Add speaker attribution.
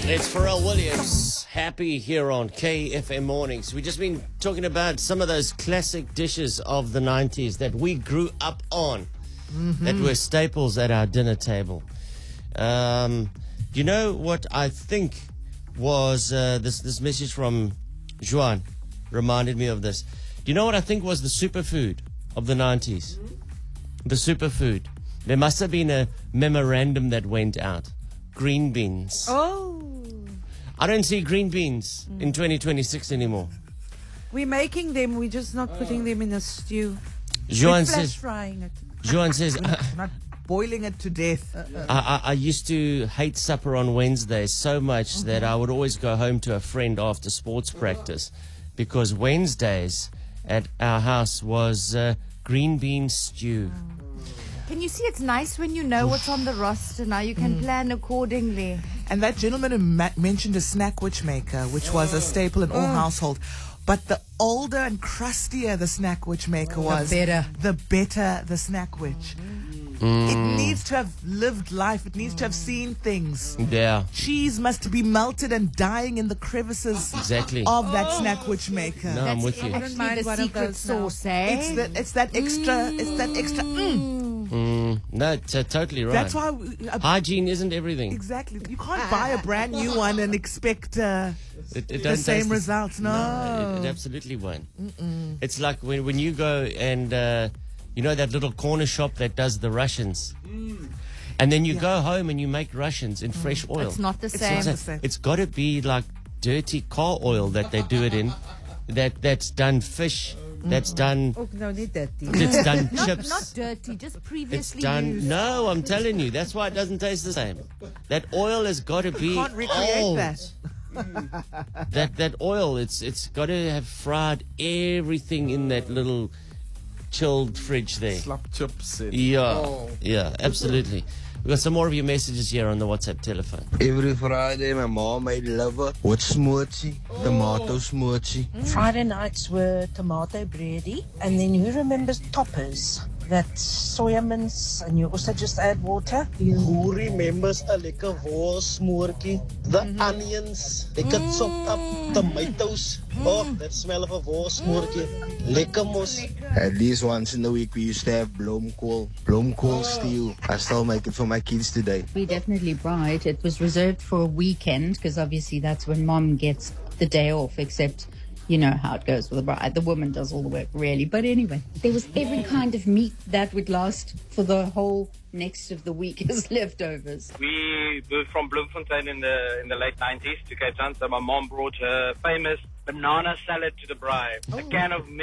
Speaker 1: It's Pharrell Williams. Happy here on KFM Mornings. We've just been talking about some of those classic dishes of the 90s that we grew up on, that were staples at our dinner table. You know what I think was this message from Juan reminded me of this. Do you know what I think was the superfood of the 90s? The superfood. There must have been a memorandum that went out. Green beans.
Speaker 2: Oh.
Speaker 1: I don't see green beans in 2026 anymore.
Speaker 2: We're making them, we're just not putting them in a stew.
Speaker 1: Joan
Speaker 2: We're flash
Speaker 1: says,
Speaker 2: frying it.
Speaker 1: Joan says,
Speaker 3: Not boiling it to death.
Speaker 1: I used to hate supper on Wednesdays so much that I would always go home to a friend after sports practice, because Wednesdays at our house was green bean stew.
Speaker 4: Can you see it's nice when you know what's on the roster now? You can plan accordingly.
Speaker 3: And that gentleman who mentioned a snack witch maker, which was a staple in all households. But the older and crustier the snack witch maker was, the better the snack witch. It needs to have lived life. It needs to have seen things.
Speaker 1: Yeah,
Speaker 3: Cheese must be melted and dying in the crevices
Speaker 1: exactly.
Speaker 3: of that snack witch maker.
Speaker 1: No, I'm with you.
Speaker 4: Actually
Speaker 2: mind
Speaker 4: the
Speaker 2: one of
Speaker 4: secret
Speaker 2: those now.
Speaker 4: sauce, eh?
Speaker 3: It's that extra.
Speaker 1: No, totally right.
Speaker 3: That's why.
Speaker 1: Hygiene isn't everything.
Speaker 3: Exactly. You can't buy a brand new one and expect
Speaker 1: It
Speaker 3: the
Speaker 1: don't
Speaker 3: same
Speaker 1: taste
Speaker 3: results. No.
Speaker 1: It absolutely won't. It's like when you go and you know that little corner shop that does the Russians, and then you go home and you make Russians in fresh oil.
Speaker 4: It's not the
Speaker 3: It's
Speaker 4: same.
Speaker 3: not the same.
Speaker 1: It's got to be like dirty car oil that they do it in. That's done fish. That's done.
Speaker 2: Oh, no, not that.
Speaker 1: It's done
Speaker 4: Not
Speaker 1: chips.
Speaker 4: dirty, just
Speaker 1: It's
Speaker 4: previously
Speaker 1: done.
Speaker 4: used.
Speaker 1: No, I'm telling you, that's why it doesn't taste the same. That oil has got to be
Speaker 3: Can't recreate
Speaker 1: old.
Speaker 3: that.
Speaker 1: That oil, it's got to have fried everything in that little chilled fridge there.
Speaker 5: Slap chips.
Speaker 1: Yeah, absolutely. We've got some more of your messages here on the WhatsApp telephone.
Speaker 6: Every Friday, my mom made liver with smoothie, tomato smoothie.
Speaker 7: Friday nights were tomato bready, and then who remembers toppers? That's soya mince, and you also just add water.
Speaker 8: Who remembers a lekker wol smoortjie? The onions, lekker chopped up tomatoes. Oh, that smell of a wol smoortjie. Lekker mos.
Speaker 6: At least once in the week, we used to have blomkool stew. I still make it for my kids today.
Speaker 9: We definitely buy it. It was reserved for a weekend because obviously that's when mom gets the day off, except you know how it goes with the bride. The woman does all the work, really. But anyway, there was every kind of meat that would last for the whole next of the week as leftovers.
Speaker 10: We moved from Bloemfontein in the late 90s to Cape Town, so my mom brought her famous banana salad to the bride. A can of